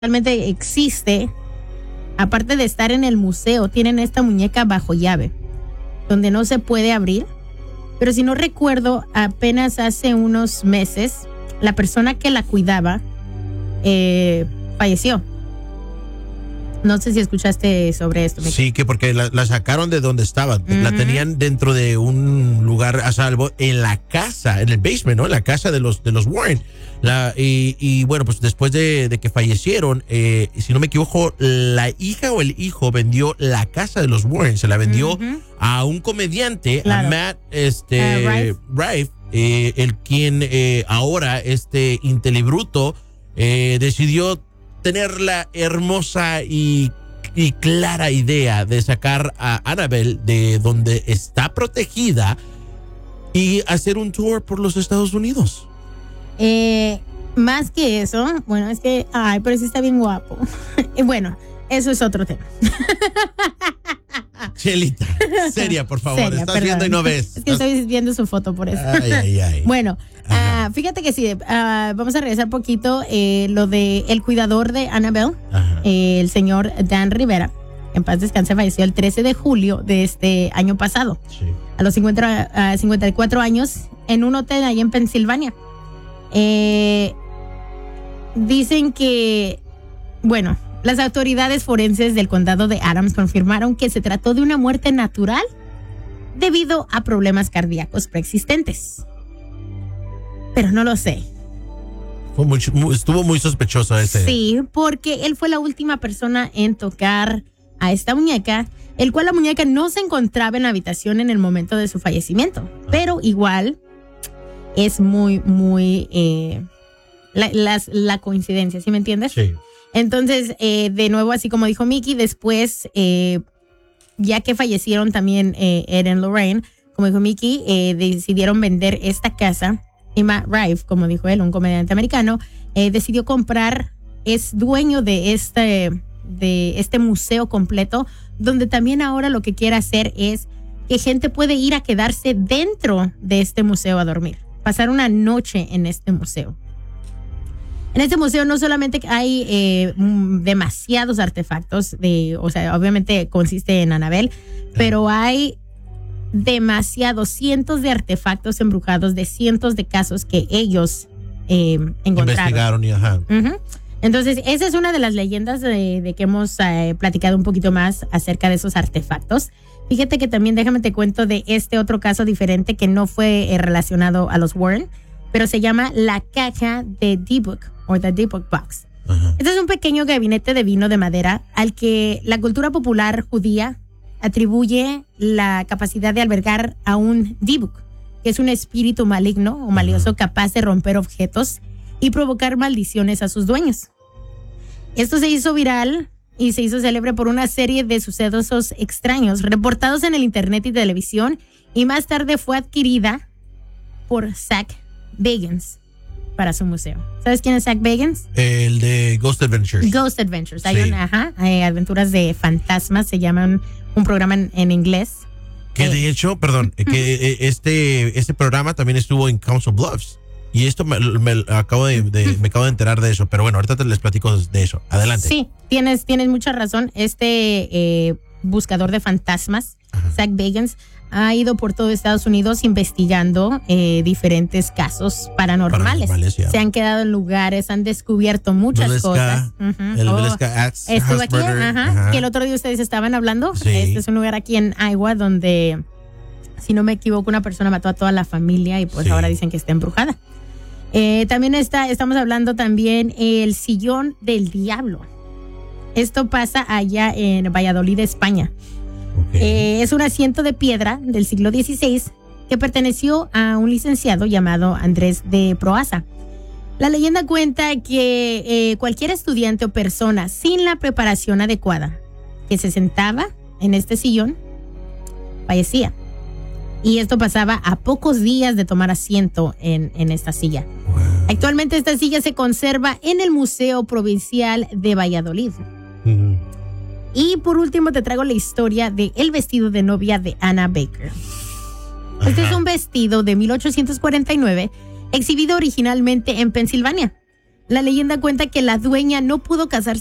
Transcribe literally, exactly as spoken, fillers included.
realmente existe, aparte de estar en el museo, tienen esta muñeca bajo llave, donde no se puede abrir. Pero si no recuerdo, apenas hace unos meses, la persona que la cuidaba eh, falleció. No sé si escuchaste sobre esto. Sí, que porque la, la sacaron de donde estaba. Uh-huh. La tenían dentro de un lugar a salvo en la casa, en el basement, ¿no? En la casa de los, de los Warren. La, y, y bueno, pues después de, de que fallecieron, eh, si no me equivoco, la hija o el hijo vendió la casa de los Warren. Se la vendió uh-huh. a un comediante, claro. a Matt este, uh, Rife, Rife eh, el quien eh, ahora, este Intelibruto, eh, decidió tener la hermosa y, y clara idea de sacar a Annabelle de donde está protegida y hacer un tour por los Estados Unidos. Eh, más que eso, bueno, es que, ay, pero sí está bien guapo. Y bueno, eso es otro tema. Chelita, seria, por favor. Seria, estás perdón. viendo y no ves. Es que estoy viendo su foto por eso. Ay, ay, ay. Bueno, uh, fíjate que sí, uh, vamos a regresar poquito eh, lo de el cuidador de Annabelle, eh, el señor Dan Rivera. En paz descanse, falleció el trece de julio de este año pasado. Sí. A los cincuenta, uh, cincuenta y cuatro años, en un hotel ahí en Pensilvania. Eh, dicen que, bueno, las autoridades forenses del condado de Adams confirmaron que se trató de una muerte natural debido a problemas cardíacos preexistentes. Pero no lo sé. Fue muy, estuvo muy sospechoso ese. Sí, porque él fue la última persona en tocar a esta muñeca, el cual la muñeca no se encontraba en la habitación en el momento de su fallecimiento. Ah. Pero igual es muy, muy eh, la, las, la coincidencia, ¿sí me entiendes? Sí. Entonces, eh, de nuevo, así como dijo Mickey, después, eh, ya que fallecieron también eh, Ed y Lorraine, como dijo Mickey, eh, decidieron vender esta casa. Y Matt Rife, como dijo él, un comediante americano, eh, decidió comprar, es dueño de este, de este museo completo, donde también ahora lo que quiere hacer es que gente puede ir a quedarse dentro de este museo a dormir, pasar una noche en este museo. En este museo no solamente hay eh, demasiados artefactos, de, o sea, obviamente consiste en Annabelle, pero hay demasiados, cientos de artefactos embrujados de cientos de casos que ellos eh, encontraron. Investigaron y ajá. Uh-huh. Entonces, esa es una de las leyendas de, de que hemos eh, platicado un poquito más acerca de esos artefactos. Fíjate que también déjame te cuento de este otro caso diferente que no fue eh, relacionado a los Warren, pero se llama la caja de D-Book o The D-Book Box. Uh-huh. Este es un pequeño gabinete de vino de madera al que la cultura popular judía atribuye la capacidad de albergar a un D-Book, que es un espíritu maligno o malicioso uh-huh. capaz de romper objetos y provocar maldiciones a sus dueños. Esto se hizo viral y se hizo célebre por una serie de sucesos extraños reportados en el internet y televisión, y más tarde fue adquirida por Zak Bagans para su museo. ¿Sabes quién es Zak Bagans? El de Ghost Adventures. Ghost Adventures. Hay sí. una, ajá, hay aventuras de fantasmas, se llaman un programa en, en inglés. Que eh. de hecho, perdón, uh-huh. que este, este programa también estuvo en Council Bluffs. Y esto me, me acabo de, de me acabo de enterar de eso, pero bueno, ahorita te les platico de eso. Adelante. Sí, tienes, tienes mucha razón. Este eh, buscador de fantasmas, ajá. Zak Bagans, ha ido por todo Estados Unidos investigando eh, diferentes casos paranormales. paranormales yeah. Se han quedado en lugares, han descubierto muchas Villisca, cosas. Uh-huh. El oh, Villisca Axe estuvo aquí, murder, ajá, ajá. que el otro día ustedes estaban hablando. Sí. Este es un lugar aquí en Iowa donde, si no me equivoco, una persona mató a toda la familia y pues sí. ahora dicen que está embrujada. Eh, también está, estamos hablando también el sillón del diablo. Esto pasa allá en Valladolid, España. Okay. Eh, es un asiento de piedra del siglo dieciséis que perteneció a un licenciado llamado Andrés de Proaza. La leyenda cuenta que eh, cualquier estudiante o persona sin la preparación adecuada que se sentaba en este sillón fallecía. Y esto pasaba a pocos días de tomar asiento en, en esta silla. Wow. Actualmente esta silla se conserva en el Museo Provincial de Valladolid. Uh-huh. Y por último te traigo la historia de el vestido de novia de Anna Baker. Ajá. Este es un vestido de mil ochocientos cuarenta y nueve exhibido originalmente en Pensilvania. La leyenda cuenta que la dueña no pudo casarse